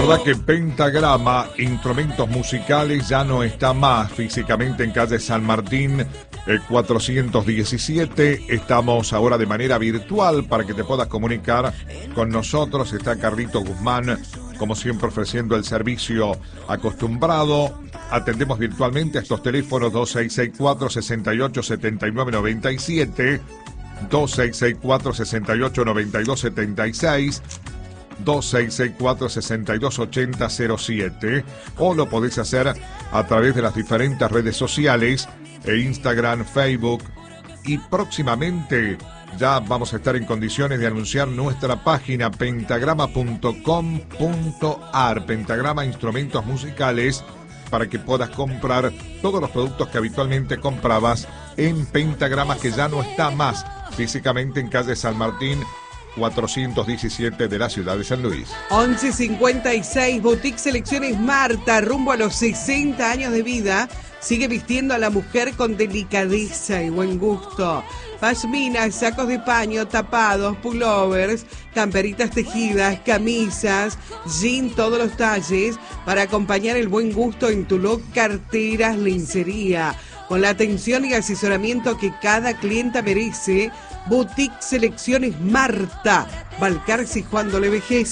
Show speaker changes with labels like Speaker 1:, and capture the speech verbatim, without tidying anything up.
Speaker 1: Recordá que Pentagrama Instrumentos Musicales ya no está más físicamente en calle San Martín eh, cuatrocientos diecisiete. Estamos ahora de manera virtual para que te puedas comunicar con nosotros. Está Carlito Guzmán, como siempre, ofreciendo el servicio acostumbrado. Atendemos virtualmente a estos teléfonos dos seis seis cuatro, seis ocho siete nueve nueve siete, dos seis seis cuatro, seis ocho nueve dos siete seis, dos seis seis cuatro, seis dos ocho cero cero siete, o lo podés hacer a través de las diferentes redes sociales, e Instagram, Facebook, y próximamente ya vamos a estar en condiciones de anunciar nuestra página pentagrama punto com punto ar, Pentagrama Instrumentos Musicales, para que puedas comprar todos los productos que habitualmente comprabas en Pentagrama, que ya no está más físicamente en calle San Martín cuatrocientos diecisiete de la ciudad de San Luis.
Speaker 2: once cincuenta y seis, Boutique Selecciones Marta, rumbo a los sesenta años de vida, sigue vistiendo a la mujer con delicadeza y buen gusto. Pashminas, sacos de paño, tapados, pullovers, camperitas tejidas, camisas, jean, todos los talles, para acompañar el buen gusto en tu look, carteras, lencería. Con la atención y asesoramiento que cada clienta merece, Boutique Selecciones Marta, Balcarce y Juan Dolevejez.